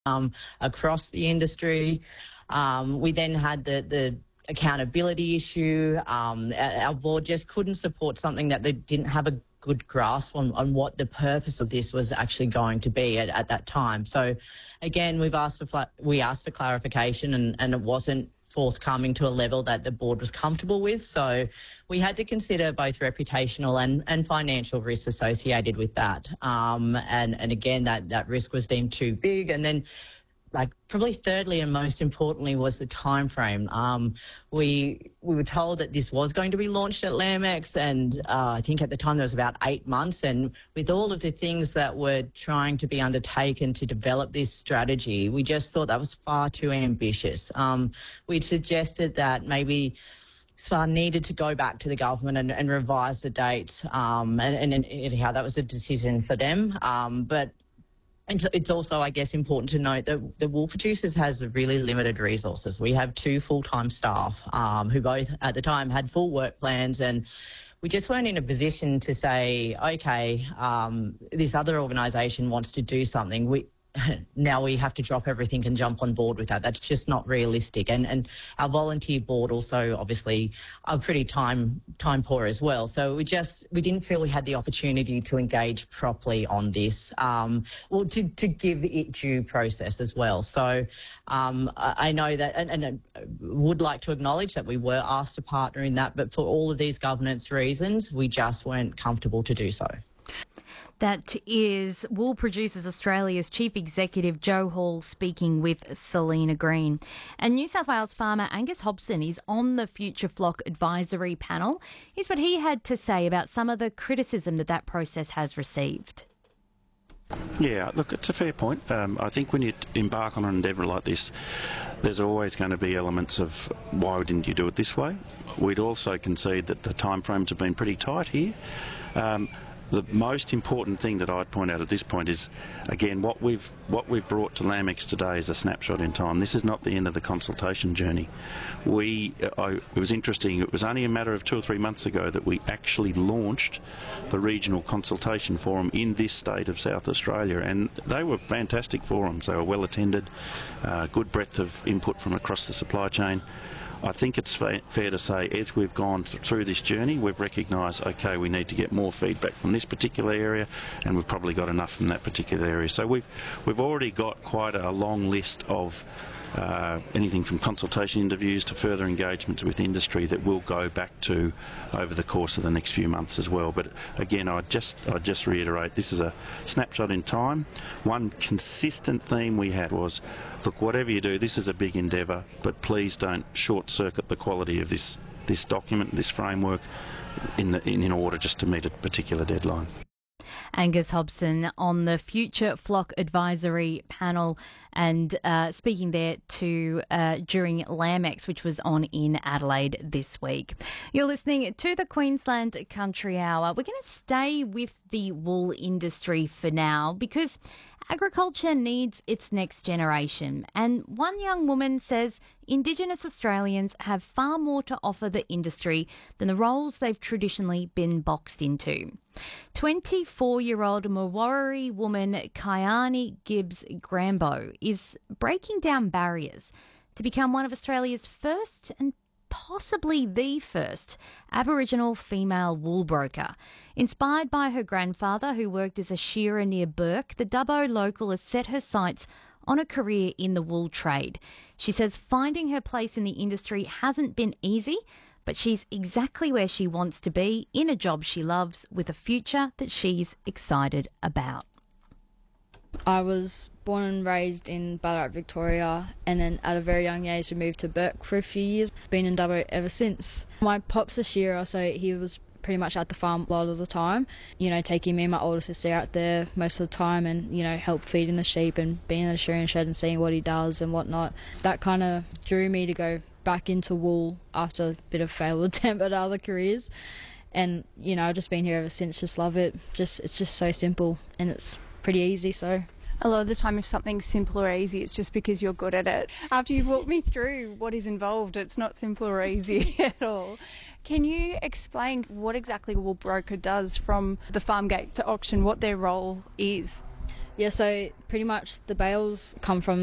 across the industry. We then had the accountability issue. Our board just couldn't support something that they didn't have a good grasp on what the purpose of this was actually going to be at that time. So, again, we asked for clarification, and it wasn't forthcoming to a level that the board was comfortable with. So we had to consider both reputational and financial risks associated with that. And again, that risk was deemed too big. And then, probably thirdly and most importantly was the time frame. We were told that this was going to be launched at LambX, and I think at the time there was about 8 months. And with all of the things that were trying to be undertaken to develop this strategy, we just thought that was far too ambitious. We'd suggested that maybe SFAR needed to go back to the government and revise the dates, and anyhow, that was a decision for them. But it's also, I guess, important to note that the wool producers has really limited resources. We have 2 full-time staff who both at the time had full work plans, and we just weren't in a position to say, okay, this other organisation wants to do something. Now we have to drop everything and jump on board with that. That's just not realistic. And our volunteer board also obviously are pretty time poor as well. So we didn't feel we had the opportunity to engage properly on this, to give it due process as well. So I know that, and I would like to acknowledge that we were asked to partner in that, but for all of these governance reasons, we just weren't comfortable to do so. That is Wool Producers Australia's Chief Executive Jo Hall speaking with Selena Green. And New South Wales farmer Angus Hobson is on the Future Flock Advisory Panel. Here's what he had to say about some of the criticism that process has received. Yeah, look, it's a fair point. I think when you embark on an endeavour like this, there's always going to be elements of why didn't you do it this way? We'd also concede that the timeframes have been pretty tight here. The most important thing that I'd point out at this point is, again, what we've brought to LambX today is a snapshot in time. This is not the end of the consultation journey. It was interesting. It was only a matter of 2 or 3 months ago that we actually launched the regional consultation forum in this state of South Australia, and they were fantastic forums. They were well attended, good breadth of input from across the supply chain. I think it's fair to say, as we've gone through this journey, we've recognised, okay, we need to get more feedback from this particular area, and we've probably got enough from that particular area. So we've already got quite a long list of anything from consultation interviews to further engagements with industry that we'll go back to over the course of the next few months as well. But again, I just reiterate, this is a snapshot in time. One consistent theme we had was, look, whatever you do, this is a big endeavour, but please don't short-circuit the quality of this document, this framework, in order just to meet a particular deadline. Angus Hobson on the Future Flock Advisory Panel, and speaking there during LambX, which was on in Adelaide this week. You're listening to the Queensland Country Hour. We're going to stay with the wool industry for now because agriculture needs its next generation, and one young woman says Indigenous Australians have far more to offer the industry than the roles they've traditionally been boxed into. 24-year-old Mawarri woman Kyani Gibbs Grambo is breaking down barriers to become one of Australia's first and possibly the first Aboriginal female wool broker. Inspired by her grandfather, who worked as a shearer near Bourke, the Dubbo local has set her sights on a career in the wool trade. She says finding her place in the industry hasn't been easy, but she's exactly where she wants to be, in a job she loves, with a future that she's excited about. I was born and raised in Ballarat, Victoria, and then at a very young age we moved to Bourke for a few years. Been in Dubbo ever since. My pop's a shearer, so he was pretty much at the farm a lot of the time, taking me and my older sister out there most of the time and, help feeding the sheep and being in the shearing shed and seeing what he does and whatnot. That kind of drew me to go back into wool after a bit of failed attempt at other careers. And, I've just been here ever since, just love it. It's just so simple and it's pretty easy, so... A lot of the time, if something's simple or easy, it's just because you're good at it. After you've walked me through what is involved, it's not simple or easy at all. Can you explain what exactly a wool broker does from the farm gate to auction, what their role is? Yeah, so pretty much the bales come from